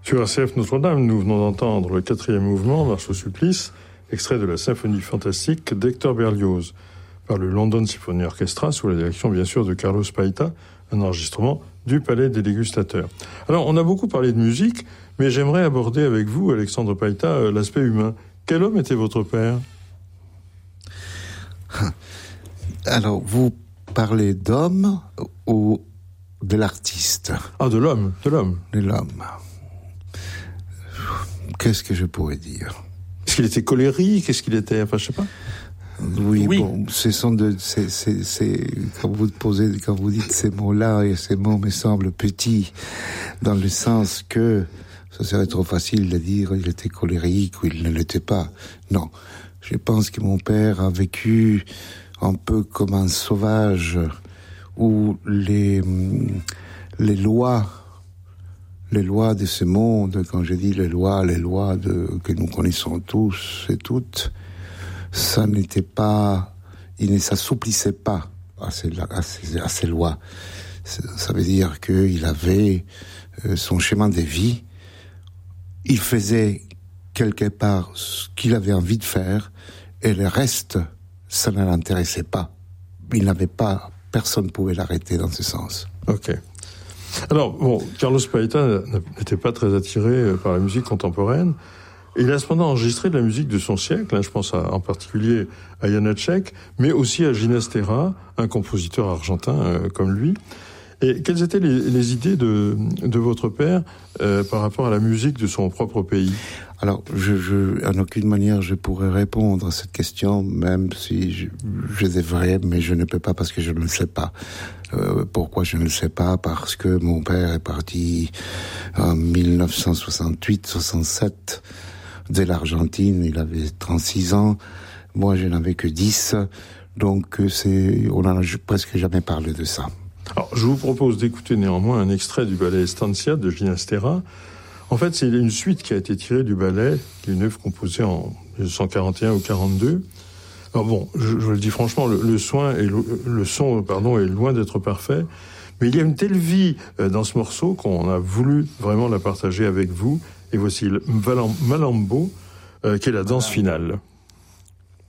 Sur RCF Notre-Dame, nous venons d'entendre le 4e mouvement, Marche au supplice, extrait de la symphonie fantastique d'Hector Berlioz, par le London Symphony Orchestra, sous la direction bien sûr de Carlos Paita, un enregistrement du Palais des Dégustateurs. Alors, on a beaucoup parlé de musique, mais j'aimerais aborder avec vous, Alexandre Paita, l'aspect humain. Quel homme était votre père ? Alors, vous parlez d'homme ou de l'artiste ? Ah, de l'homme. De l'homme. Qu'est-ce que je pourrais dire ? Est-ce qu'il était colérique ? Est-ce qu'il était... Enfin, je sais pas. Oui. Bon, quand vous dites ces mots-là, et ces mots me semblent petits, dans le sens que ce serait trop facile de dire il était colérique ou il ne l'était pas. Non. Je pense que mon père a vécu un peu comme un sauvage, où les lois de ce monde, quand je dis les lois que nous connaissons tous et toutes, ça n'était pas, il ne s'assouplissait pas à ces lois. Ça veut dire qu'il avait son chemin de vie, il faisait quelque part ce qu'il avait envie de faire, et le reste, ça ne l'intéressait pas. Il n'avait pas, personne ne pouvait l'arrêter dans ce sens. Ok. Alors, bon, Carlos Paita n'était pas très attiré par la musique contemporaine. Il a cependant enregistré de la musique de son siècle, je pense en particulier à Janacek, mais aussi à Ginastera, un compositeur argentin comme lui. Et quelles étaient les idées de votre père par rapport à la musique de son propre pays ? Alors, en aucune manière je pourrais répondre à cette question, même si je devrais, mais je ne peux pas parce que je ne le sais pas. Pourquoi je ne le sais pas ? Parce que mon père est parti en 1968-67 de l'Argentine, il avait 36 ans, moi je n'avais que 10, donc on n'en a presque jamais parlé de ça. Alors, je vous propose d'écouter néanmoins un extrait du ballet Estancia de Ginastera. En fait, c'est une suite qui a été tirée du ballet, qui est une œuvre composée en 1941 ou 42. Alors bon, je le dis franchement, le son est loin d'être parfait, mais il y a une telle vie dans ce morceau qu'on a voulu vraiment la partager avec vous. Et voici Malambo, qui est la danse finale.